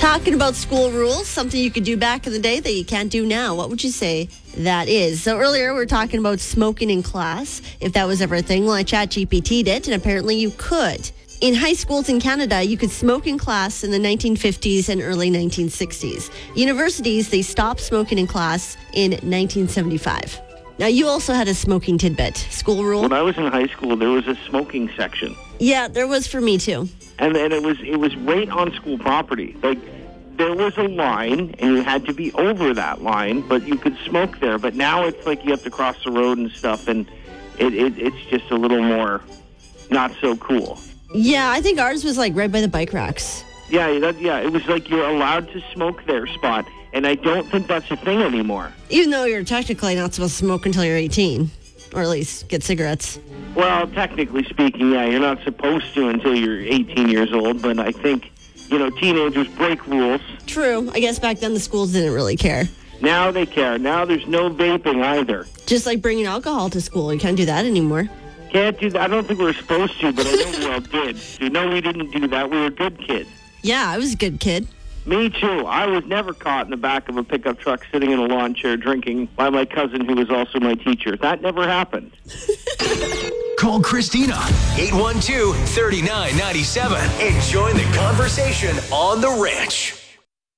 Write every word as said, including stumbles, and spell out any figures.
Talking about school rules, something you could do back in the day that you can't do now. What would you say that is? So earlier we were talking about smoking in class, if that was ever a thing. Well, I chat G P T'd it, and apparently you could. In high schools in Canada, you could smoke in class in the nineteen fifties and early nineteen sixties. Universities, they stopped smoking in class in nineteen seventy-five. Now, you also had a smoking tidbit. School rule? When I was in high school, there was a smoking section. Yeah, there was for me too. And and it was it was right on school property. Like, there was a line, and you had to be over that line, but you could smoke there. But now it's like you have to cross the road and stuff, and it, it it's just a little more not so cool. Yeah, I think ours was like right by the bike racks. Yeah, that, yeah, it was like you're allowed to smoke there spot, and I don't think that's a thing anymore. Even though you're technically not supposed to smoke until you're eighteen, or at least get cigarettes. Well, technically speaking, yeah, you're not supposed to until you're eighteen years old, but I think, you know, teenagers break rules. True. I guess back then the schools didn't really care. Now they care. Now there's no vaping either. Just like bringing alcohol to school. You can't do that anymore. Can't do that. I don't think we were supposed to, but I know we all did. You know, we didn't do that. We were good kids. Yeah, I was a good kid. Me too. I was never caught in the back of a pickup truck sitting in a lawn chair drinking by my cousin who was also my teacher. That never happened. Call Christina, eight one two, three nine nine seven, and join the conversation on The Ranch.